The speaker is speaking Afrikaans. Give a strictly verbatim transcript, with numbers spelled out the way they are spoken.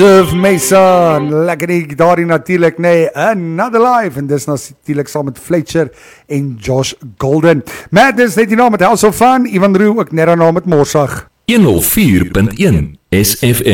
Dove Mason, lekker die daarin natuurlijk, nee, Another Life, en dis natuurlijk saam met Fletcher en Josh Golden. Madness net hierna met House of Fun, Ivan Roux ook net daarna met Morsag. honderd vier punt een S F M